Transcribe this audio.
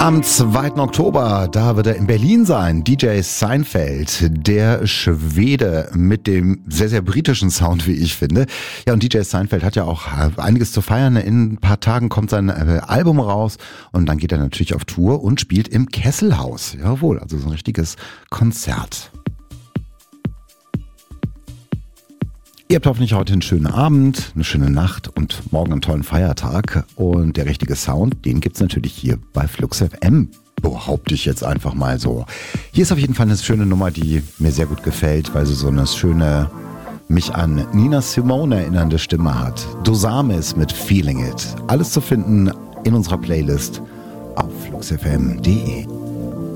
Am 2. Oktober, da wird er in Berlin sein, DJ Seinfeld, der Schwede mit dem sehr, sehr britischen Sound, wie ich finde. Ja, und DJ Seinfeld hat ja auch einiges zu feiern. In ein paar Tagen kommt sein Album raus und dann geht er natürlich auf Tour und spielt im Kesselhaus. Jawohl, also so ein richtiges Konzert. Ihr habt hoffentlich heute einen schönen Abend, eine schöne Nacht und morgen einen tollen Feiertag. Und der richtige Sound, den gibt's natürlich hier bei Flux FM, behaupte ich jetzt einfach mal so. Hier ist auf jeden Fall eine schöne Nummer, die mir sehr gut gefällt, weil sie so eine schöne, mich an Nina Simone erinnernde Stimme hat. Dosamis mit Feeling It. Alles zu finden in unserer Playlist auf fluxfm.de.